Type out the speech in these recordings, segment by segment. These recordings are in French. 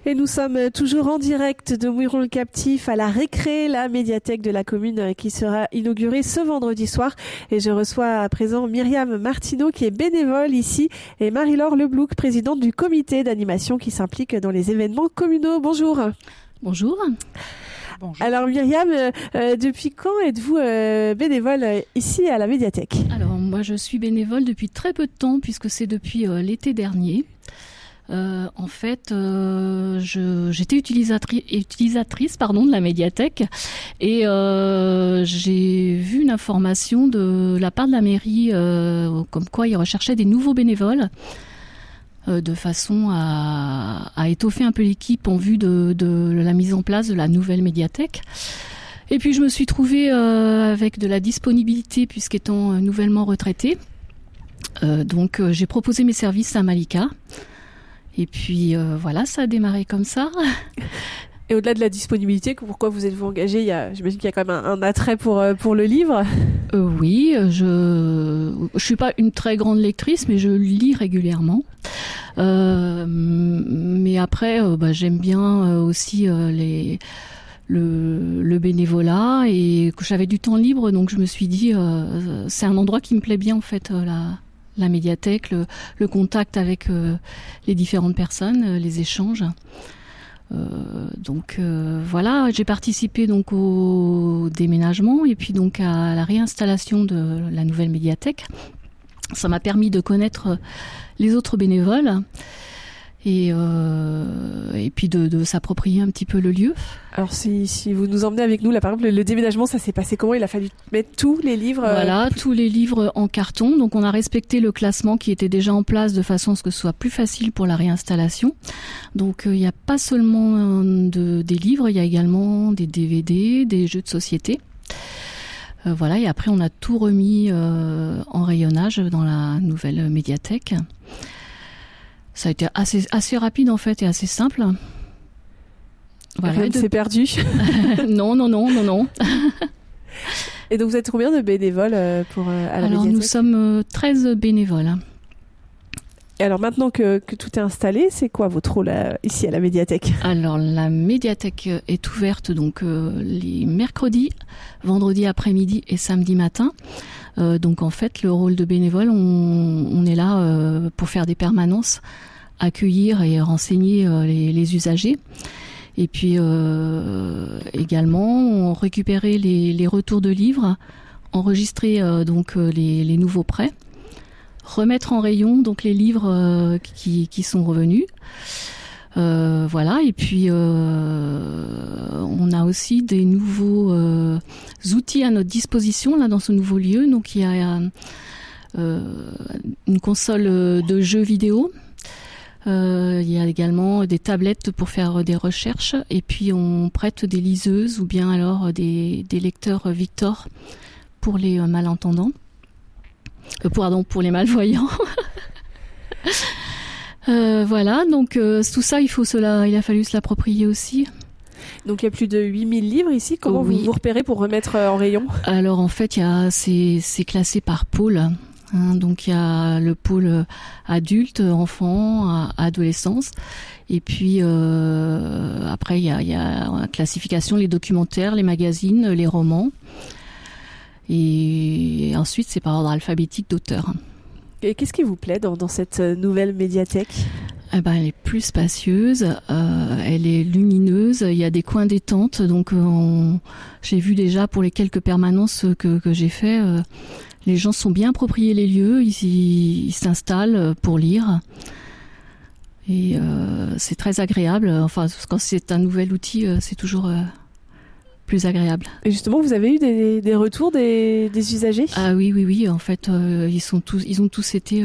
Et nous sommes toujours en direct de Mouilleron-le-Captif à la récré, la médiathèque de la commune qui sera inaugurée ce vendredi soir. Et je reçois à présent Myriam Martineau qui est bénévole ici et Marie-Laure Leblouc, présidente du comité d'animation qui s'implique dans les événements communaux. Bonjour. Bonjour. Bonjour. Alors Myriam, depuis quand êtes-vous bénévole ici à la médiathèque ? Alors moi je suis bénévole depuis très peu de temps puisque c'est depuis l'été dernier. En fait, j'étais utilisatrice de la médiathèque et j'ai vu une information de la part de la mairie comme quoi ils recherchaient des nouveaux bénévoles de façon à étoffer un peu l'équipe en vue de la mise en place de la nouvelle médiathèque. Et puis je me suis trouvée avec de la disponibilité puisqu'étant nouvellement retraitée. Donc j'ai proposé mes services à Malika. Et puis voilà, ça a démarré comme ça. Et au-delà de la disponibilité, pourquoi vous êtes-vous engagée ? J'imagine qu'il y a quand même un attrait pour le livre. Oui, je suis pas une très grande lectrice, mais je lis régulièrement. Mais après, j'aime bien aussi le bénévolat et que j'avais du temps libre, donc je me suis dit c'est un endroit qui me plaît bien en fait, la médiathèque, le contact avec les différentes personnes, les échanges. Donc voilà, j'ai participé donc au déménagement et puis donc à la réinstallation de la nouvelle médiathèque. Ça m'a permis de connaître les autres bénévoles et puis de s'approprier un petit peu le lieu. Alors si vous nous emmenez avec nous, là par exemple le déménagement, ça s'est passé comment ? Il a fallu mettre tous les livres Voilà, tous les livres en carton. Donc on a respecté le classement qui était déjà en place de façon à ce que ce soit plus facile pour la réinstallation. Donc il n'y a pas seulement des livres, il y a également des DVD, des jeux de société. Voilà, et après on a tout remis en rayonnage dans la nouvelle médiathèque. Ça a été assez rapide en fait et assez simple. Voilà, rien ne s'est perdu. Non. Et donc vous êtes combien de bénévoles à la médiathèque ? Alors nous sommes 13 bénévoles. Et alors maintenant que tout est installé, c'est quoi votre rôle ici à la médiathèque ? Alors la médiathèque est ouverte donc les mercredis, vendredis après-midi et samedi matin. Donc en fait le rôle de bénévole, on est là pour faire des permanences, accueillir et renseigner les usagers. Et puis également on récupérait les retours de livres, enregistrer donc les nouveaux prêts, remettre en rayon donc les livres qui sont revenus. Voilà, et puis on a aussi des nouveaux outils à notre disposition là dans ce nouveau lieu. Donc il y a une console de jeux vidéo. Il y a également des tablettes pour faire des recherches et puis on prête des liseuses ou bien alors des lecteurs Victor pour les malentendants. Pour les malvoyants. Voilà, donc tout ça, il a fallu se l'approprier aussi. Donc il y a plus de 8000 livres ici. Comment vous repérez pour remettre en rayon ? Alors en fait, c'est classé par pôle. Donc il y a le pôle adulte, enfant, adolescence. Et puis après, il y a la classification, les documentaires, les magazines, les romans. Et ensuite, c'est par ordre alphabétique d'auteur. Et qu'est-ce qui vous plaît dans cette nouvelle médiathèque ? Elle est plus spacieuse, elle est lumineuse, il y a des coins détente. Donc j'ai vu déjà pour les quelques permanences que j'ai fait, les gens sont bien appropriés les lieux, ils s'installent pour lire. Et c'est très agréable. Enfin, quand c'est un nouvel outil, c'est toujours plus agréable. Et justement, vous avez eu des retours des usagers ? Ah oui. En fait, ils ont tous été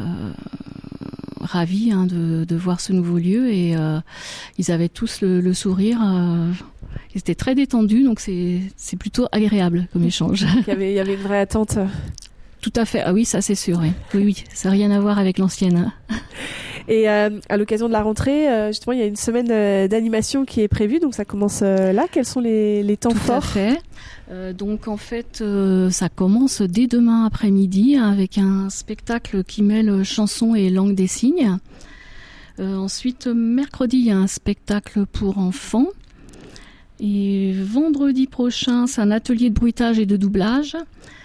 ravis de voir ce nouveau lieu et ils avaient tous le sourire. Ils étaient très détendus, donc c'est plutôt agréable comme échange. Il y avait une vraie attente. Tout à fait. Ah oui, ça c'est sûr. Oui. Ça n'a rien à voir avec l'ancienne. Et à l'occasion de la rentrée, justement, il y a une semaine d'animation qui est prévue, donc ça commence là. Quels sont les temps forts ? Tout à fait. Donc en fait, ça commence dès demain après-midi avec un spectacle qui mêle chanson et langue des signes. Ensuite, mercredi, il y a un spectacle pour enfants. Et vendredi prochain, c'est un atelier de bruitage et de doublage.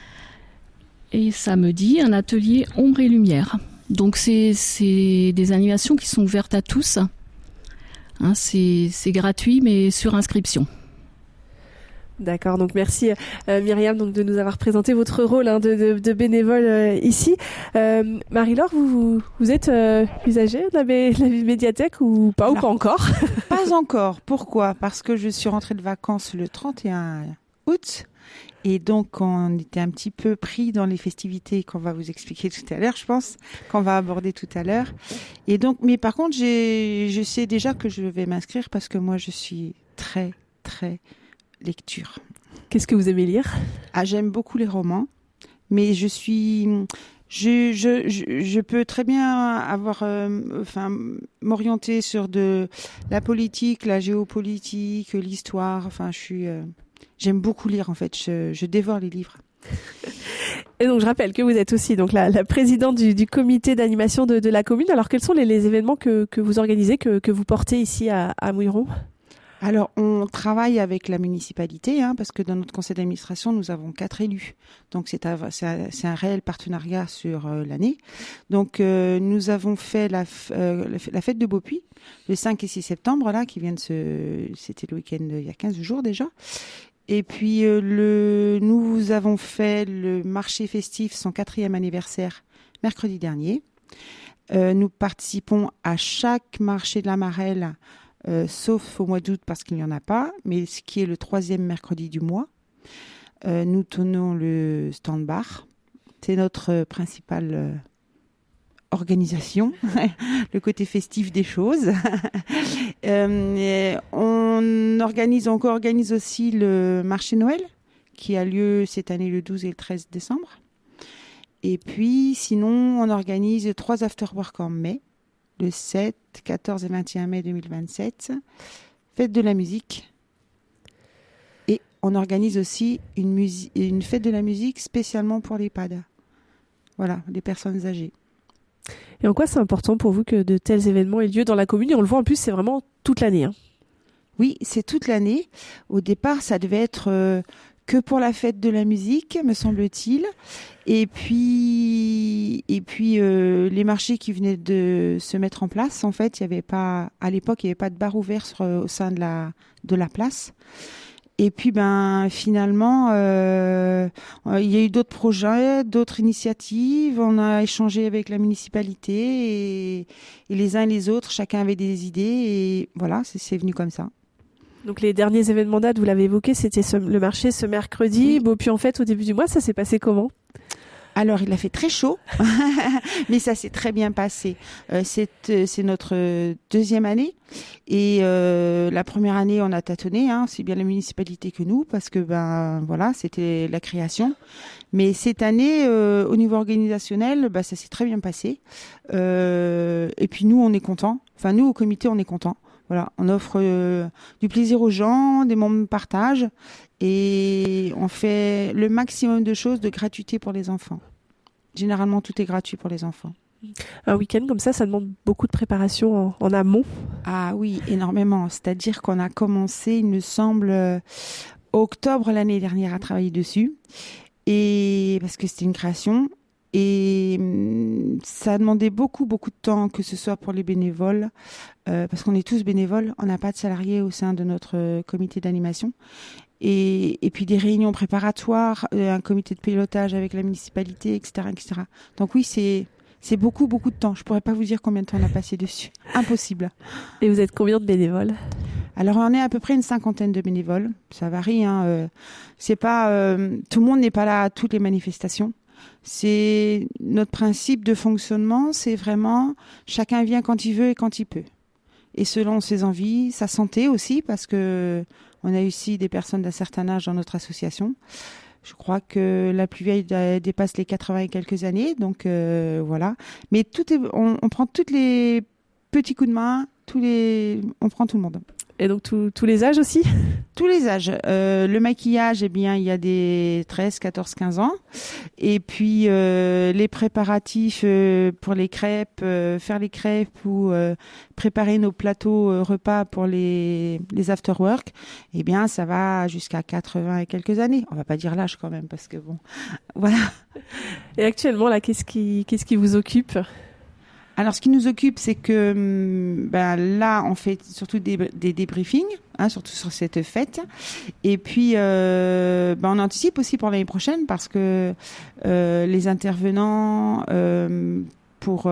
Et samedi, un atelier ombre et lumière. Donc c'est des animations qui sont ouvertes à tous. Hein, c'est gratuit, mais sur inscription. D'accord, donc merci Myriam donc, de nous avoir présenté votre rôle de bénévole ici. Marie-Laure, vous êtes usagée de la médiathèque ou pas, alors, ou pas encore? Pas encore. Pourquoi? Parce que je suis rentrée de vacances le 31 août. Et donc, on était un petit peu pris dans les festivités qu'on va vous expliquer tout à l'heure, je pense, qu'on va aborder tout à l'heure. Et donc, mais par contre, je sais déjà que je vais m'inscrire parce que moi, je suis très, très lecture. Qu'est-ce que vous aimez lire? J'aime beaucoup les romans, mais je peux très bien m'orienter sur de la politique, la géopolitique, l'histoire. Enfin, j'aime beaucoup lire en fait. Je dévore les livres. Et donc, je rappelle que vous êtes aussi donc la présidente du comité d'animation de la commune. Alors, quels sont les événements que vous organisez, que vous portez ici à Mouilleron? Alors, on travaille avec la municipalité, parce que dans notre conseil d'administration, nous avons 4 élus. Donc, c'est un réel partenariat sur l'année. Donc, nous avons fait la fête de Beaupuy, le 5 et 6 septembre, là, c'était le week-end il y a 15 jours déjà. Et puis, nous avons fait le marché festif, son 4e anniversaire, mercredi dernier. Nous participons à chaque marché de la Marelle, sauf au mois d'août parce qu'il n'y en a pas, mais ce qui est le 3e mercredi du mois. Nous tenons le stand bar. C'est notre principale organisation, le côté festif des choses. On co-organise aussi le marché Noël qui a lieu cette année le 12 et le 13 décembre. Et puis sinon, on organise 3 afterwork en mai. Le 7, 14 et 21 mai 2027, fête de la musique. Et on organise aussi une fête de la musique spécialement pour l'EHPAD. Voilà, les personnes âgées. Et en quoi c'est important pour vous que de tels événements aient lieu dans la commune? Et on le voit en plus, c'est vraiment toute l'année. Oui, c'est toute l'année. Au départ, ça devait être que pour la fête de la musique, me semble-t-il. Et puis les marchés qui venaient de se mettre en place, en fait, à l'époque, il n'y avait pas de bar ouvert au sein de la place. Et puis, finalement, il y a eu d'autres projets, d'autres initiatives. On a échangé avec la municipalité et les uns et les autres, chacun avait des idées et voilà, c'est venu comme ça. Donc les derniers événements dates, vous l'avez évoqué, c'était le marché ce mercredi. Oui. Puis en fait, au début du mois, ça s'est passé comment? Alors, il a fait très chaud, mais ça s'est très bien passé. C'est notre 2e année. Et la première année, on a tâtonné, aussi bien la municipalité que nous, parce que voilà, c'était la création. Mais cette année, au niveau organisationnel, ça s'est très bien passé. Et puis nous, on est contents. Enfin, nous, au comité, on est contents. Voilà, on offre du plaisir aux gens, des moments de partage et on fait le maximum de choses de gratuité pour les enfants. Généralement, tout est gratuit pour les enfants. Un week-end comme ça demande beaucoup de préparation en amont. Ah oui, énormément. C'est-à-dire qu'on a commencé, il me semble, octobre l'année dernière à travailler dessus. Et parce que c'était une création. Et ça a demandé beaucoup, beaucoup de temps, que ce soit pour les bénévoles, parce qu'on est tous bénévoles, on n'a pas de salariés au sein de notre comité d'animation. Et puis des réunions préparatoires, un comité de pilotage avec la municipalité, etc., etc. Donc oui, c'est beaucoup, beaucoup de temps. Je pourrais pas vous dire combien de temps on a passé dessus. Impossible. Et vous êtes combien de bénévoles? Alors, on est à peu près une 50aine de bénévoles. Ça varie, c'est pas, tout le monde n'est pas là à toutes les manifestations. C'est notre principe de fonctionnement, c'est vraiment chacun vient quand il veut et quand il peut. Et selon ses envies, sa santé aussi, parce que on a aussi des personnes d'un certain âge dans notre association. Je crois que la plus vieille dépasse les 80 et quelques années, donc voilà. Mais on prend tous les petits coups de main, on prend tout le monde. Et donc tous les âges aussi? Tous les âges. Le maquillage, eh bien, il y a des 13, 14, 15 ans. Et puis les préparatifs pour les crêpes, faire les crêpes ou préparer nos plateaux repas pour les after-work, eh bien, ça va jusqu'à 80 et quelques années. On va pas dire l'âge quand même, parce que bon, voilà. Et actuellement, là, qu'est-ce qui vous occupe? Alors, ce qui nous occupe, c'est que là, on fait surtout des débriefings, surtout sur cette fête. Et puis, on anticipe aussi pour l'année prochaine parce que les intervenants pour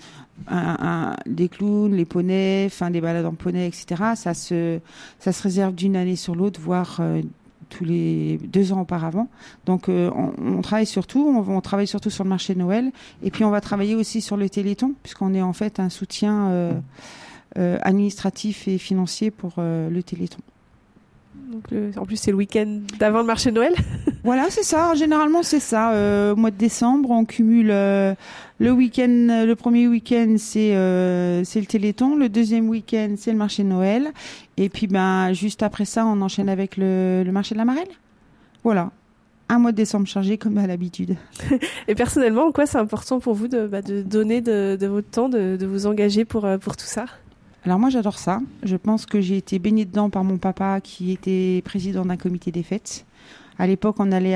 des clowns, les poneys, des balades en poney, etc., ça se réserve d'une année sur l'autre, voire tous les 2 ans auparavant. Donc on travaille surtout, on travaille surtout sur le marché de Noël, et puis on va travailler aussi sur le Téléthon, puisqu'on est en fait un soutien administratif et financier pour le Téléthon. Donc en plus c'est le week-end d'avant le marché de Noël. Voilà, c'est ça. Généralement c'est ça. Au mois de décembre, on cumule le week-end. Le premier week-end c'est le Téléthon. Le deuxième week-end c'est le marché de Noël. Et puis juste après ça, on enchaîne avec le marché de la Marelle. Voilà. Un mois de décembre chargé comme à l'habitude. Et personnellement, en quoi c'est important pour vous de donner de votre temps, de vous engager pour tout ça? Alors moi j'adore ça. Je pense que j'ai été baignée dedans par mon papa qui était président d'un comité des fêtes. À l'époque, on allait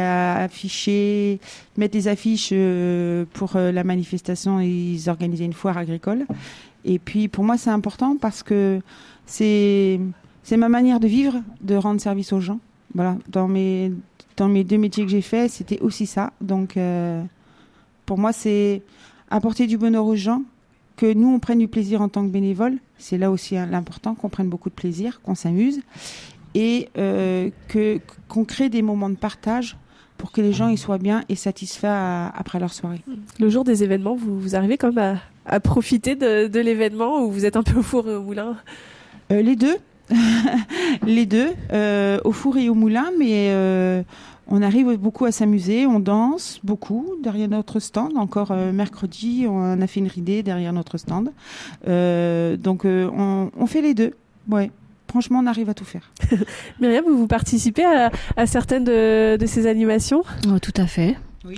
mettre des affiches pour la manifestation, et ils organisaient une foire agricole. Et puis pour moi c'est important parce que c'est ma manière de vivre, de rendre service aux gens. Voilà, dans mes 2 métiers que j'ai faits, c'était aussi ça. Donc pour moi c'est apporter du bonheur aux gens, que nous on prenne du plaisir en tant que bénévole. C'est là aussi l'important, qu'on prenne beaucoup de plaisir, qu'on s'amuse, et qu'on crée des moments de partage pour que les gens y soient bien et satisfaits après leur soirée. Le jour des événements, vous arrivez quand même à profiter de l'événement, ou vous êtes un peu au four et au moulin? Les deux. Les deux, au four et au moulin, mais on arrive beaucoup à s'amuser, on danse beaucoup derrière notre stand. Encore mercredi, on a fait une ridée derrière notre stand. Donc on fait les deux, ouais. Franchement, on arrive à tout faire. Myriam, vous participez à certaines de ces animations? Tout à fait. Oui.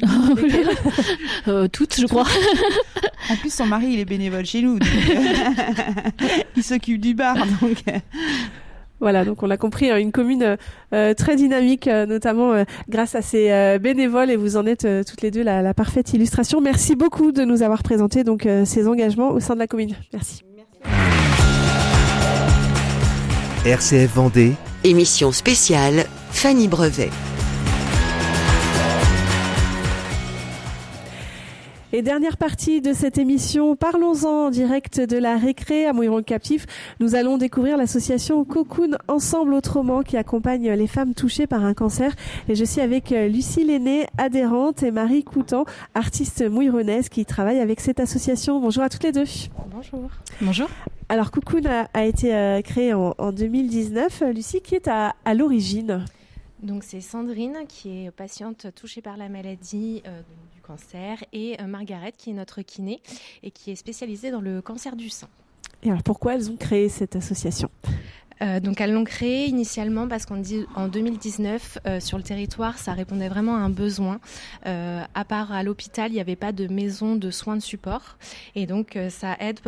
Toutes, je crois. En plus, son mari, il est bénévole chez nous. Donc, il s'occupe du bar. Donc. Voilà, donc on l'a compris, une commune très dynamique, notamment grâce à ces bénévoles, et vous en êtes toutes les deux la parfaite illustration. Merci beaucoup de nous avoir présenté donc ces engagements au sein de la commune. Merci. RCF Vendée. Émission spéciale Fanny Brevet. Et dernière partie de cette émission, parlons-en en direct de la récré à Mouilleron-le-Captif. Nous allons découvrir l'association Cocoon Ensemble Autrement qui accompagne les femmes touchées par un cancer. Et je suis avec Lucie Lenné, adhérente, et Marie Coutan, artiste mouilleronnaise qui travaille avec cette association. Bonjour à toutes les deux. Bonjour. Bonjour. Alors Cocoon a été créé en 2019. Lucie, qui est à l'origine? Donc c'est Sandrine qui est patiente touchée par la maladie du cancer, et Margaret qui est notre kiné et qui est spécialisée dans le cancer du sein. Et alors pourquoi elles ont créé cette association? Donc elles l'ont créée initialement parce qu'en 2019, sur le territoire, ça répondait vraiment à un besoin. À part à l'hôpital, il n'y avait pas de maison de soins de support. Et donc ça aide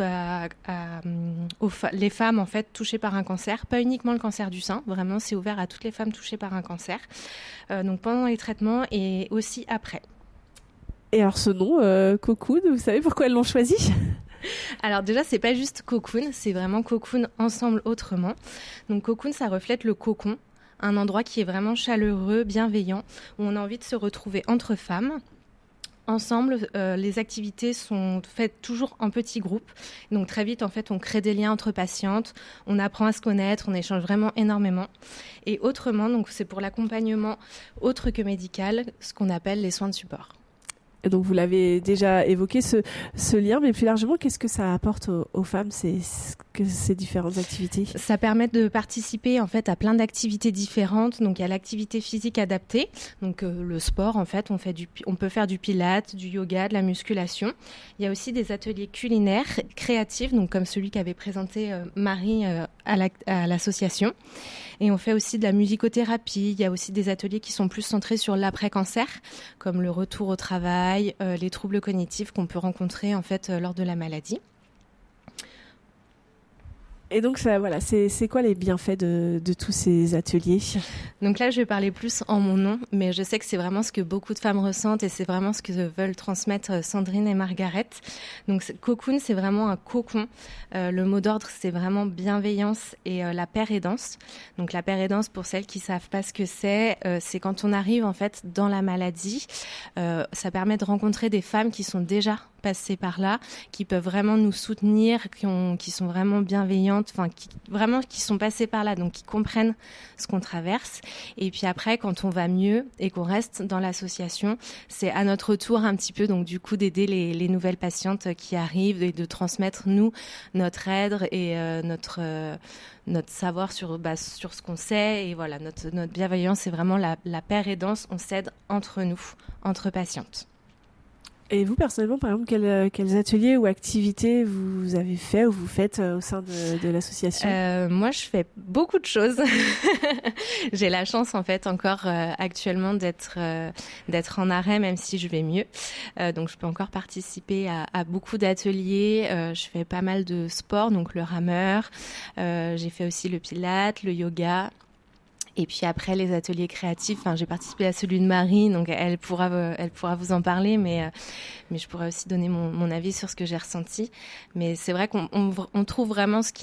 les femmes en fait touchées par un cancer, pas uniquement le cancer du sein, vraiment c'est ouvert à toutes les femmes touchées par un cancer. Donc pendant les traitements et aussi après. Et alors ce nom, Cocoon, vous savez pourquoi elles l'ont choisi? Alors déjà, c'est pas juste Cocoon, c'est vraiment Cocoon Ensemble Autrement. Donc Cocoon, ça reflète le cocon, un endroit qui est vraiment chaleureux, bienveillant, où on a envie de se retrouver entre femmes. Ensemble, les activités sont faites toujours en petits groupes. Donc très vite, en fait, on crée des liens entre patientes, on apprend à se connaître, on échange vraiment énormément. Et autrement, donc c'est pour l'accompagnement autre que médical, ce qu'on appelle les soins de support. Et donc vous l'avez déjà évoqué, ce lien, mais plus largement, qu'est-ce que ça apporte aux femmes? ces différentes activités? Ça permet de participer en fait à plein d'activités différentes. Donc il y a l'activité physique adaptée, donc le sport en fait, on peut faire du pilates, du yoga, de la musculation. Il y a aussi des ateliers culinaires créatifs, donc comme celui qu'avait présenté Marie à l'association. Et on fait aussi de la musicothérapie. Il y a aussi des ateliers qui sont plus centrés sur l'après-cancer, comme le retour au travail, les troubles cognitifs qu'on peut rencontrer en fait lors de la maladie. Et donc, ça, voilà, c'est quoi les bienfaits de tous ces ateliers? Donc là, je vais parler plus en mon nom, mais je sais que c'est vraiment ce que beaucoup de femmes ressentent et c'est vraiment ce que veulent transmettre Sandrine et Margaret. Donc Cocoon, c'est vraiment un cocon. Le mot d'ordre, c'est vraiment bienveillance et la paire aidance. Donc la paire aidance, pour celles qui savent pas ce que c'est quand on arrive en fait dans la maladie. Ça permet de rencontrer des femmes qui sont déjà passées par là, qui peuvent vraiment nous soutenir, qui sont vraiment bienveillantes, qui sont passées par là, donc qui comprennent ce qu'on traverse. Et puis après, quand on va mieux et qu'on reste dans l'association, c'est à notre tour un petit peu, donc du coup, d'aider les nouvelles patientes qui arrivent et de transmettre nous notre aide et notre savoir sur ce qu'on sait, et voilà, notre bienveillance, c'est vraiment la paire aidance, on s'aide entre nous, entre patientes. Et vous, personnellement, par exemple, quels ateliers ou activités vous avez fait ou vous faites au sein de l'association? Moi, je fais beaucoup de choses. J'ai la chance, en fait, encore actuellement d'être en arrêt, même si je vais mieux. Donc, je peux encore participer à beaucoup d'ateliers. Je fais pas mal de sport, donc le rameur. J'ai fait aussi le pilates, le yoga. Et puis après, les ateliers créatifs, j'ai participé à celui de Marie, donc elle pourra vous en parler, mais je pourrais aussi donner mon avis sur ce que j'ai ressenti. Mais c'est vrai qu'on trouve vraiment ce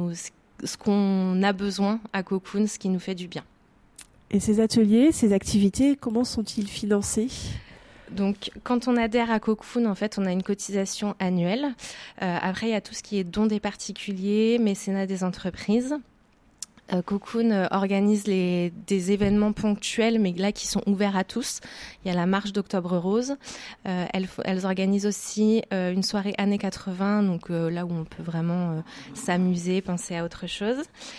qu'on a besoin à Cocoon, ce qui nous fait du bien. Et ces ateliers, ces activités, comment sont-ils financés ? Donc, quand on adhère à Cocoon, en fait, on a une cotisation annuelle. Après, il y a tout ce qui est dons des particuliers, mécénat des entreprises. Cocoon organise des événements ponctuels, mais là qui sont ouverts à tous. Il y a la marche d'Octobre Rose. Elles organisent aussi une soirée années 80, donc là où on peut vraiment s'amuser, penser à autre chose.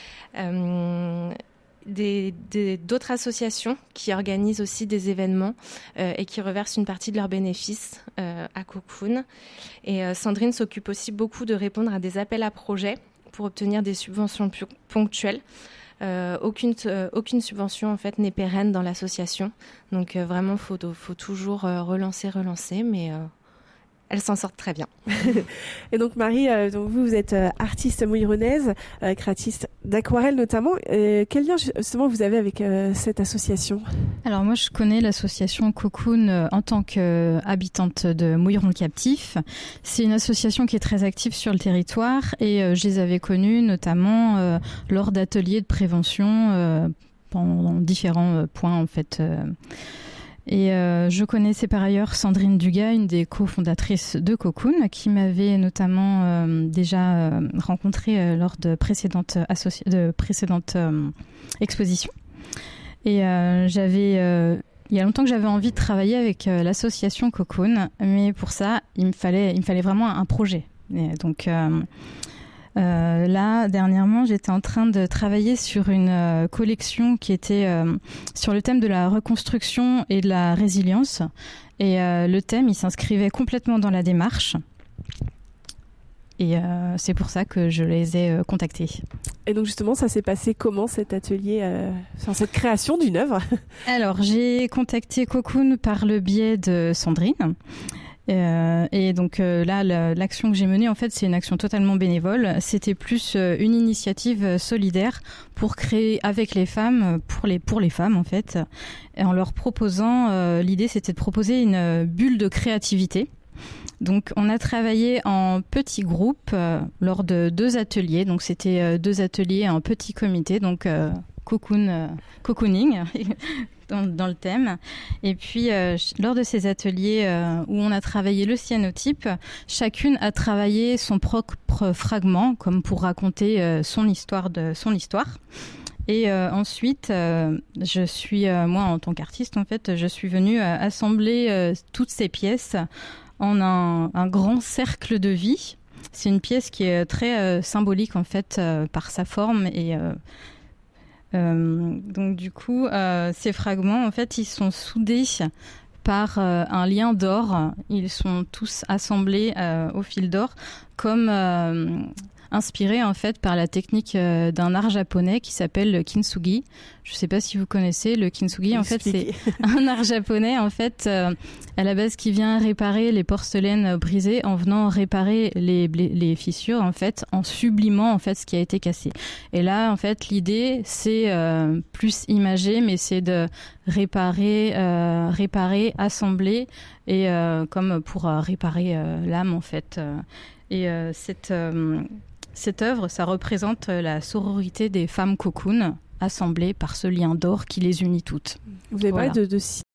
D'autres associations qui organisent aussi des événements et qui reversent une partie de leurs bénéfices à Cocoon. Et Sandrine s'occupe aussi beaucoup de répondre à des appels à projets pour obtenir des subventions ponctuelles. Aucune subvention en fait n'est pérenne dans l'association. Donc vraiment, faut toujours relancer, mais elles s'en sortent très bien. Et donc Marie, vous êtes artiste mouilleronnaise, créatrice d'aquarelle notamment. Quel lien justement vous avez avec cette association ? Alors moi je connais l'association Cocoon en tant qu'habitante de Mouilleron-le-Captif. C'est une association qui est très active sur le territoire et je les avais connues notamment lors d'ateliers de prévention pendant différents points en fait. Et je connaissais par ailleurs Sandrine Dugas, une des cofondatrices de Cocoon, qui m'avait notamment déjà rencontrée lors de précédentes expositions. Et il y a longtemps que j'avais envie de travailler avec l'association Cocoon, mais pour ça, il me fallait vraiment un projet. Et donc là, dernièrement, j'étais en train de travailler sur une collection qui était sur le thème de la reconstruction et de la résilience. Et le thème, il s'inscrivait complètement dans la démarche. Et c'est pour ça que je les ai contactés. Et donc justement, ça s'est passé comment cet atelier, cette création d'une œuvre ? Alors, j'ai contacté Cocoon par le biais de Sandrine. Et donc là, l'action que j'ai menée, en fait, c'est une action totalement bénévole. C'était plus une initiative solidaire pour créer avec les femmes, pour les femmes en fait, et en leur proposant, l'idée c'était de proposer une bulle de créativité. Donc on a travaillé en petits groupes lors de 2 ateliers. Donc c'était 2 ateliers en petit comité, donc cocooning. Dans le thème. Et puis, lors de ces ateliers où on a travaillé le cyanotype, chacune a travaillé son propre fragment, comme pour raconter son histoire. Et ensuite, je suis, moi, en tant qu'artiste, en fait, je suis venue assembler toutes ces pièces en un grand cercle de vie. c'est une pièce qui est très symbolique en fait par sa forme et donc du coup ces fragments en fait ils sont soudés par un lien d'or. Ils sont tous assemblés au fil d'or comme inspirés en fait par la technique d'un art japonais qui s'appelle le kintsugi. Je ne sais pas si vous connaissez le kintsugi. En fait, c'est un art japonais en fait à la base qui vient réparer les porcelaines brisées en venant réparer les fissures en fait en sublimant en fait ce qui a été cassé. Et là en fait l'idée c'est plus imagé mais c'est de réparer, assembler et comme pour réparer l'âme en fait. Et cette œuvre, ça représente la sororité des femmes cocoon assemblées par ce lien d'or qui les unit toutes. Vous avez parlé de